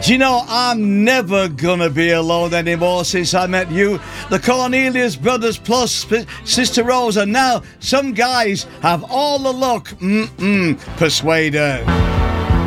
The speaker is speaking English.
Do you know, I'm never gonna be alone anymore since I met you. The Cornelius brothers plus Sister Rose, and now some guys have all the luck. Persuader.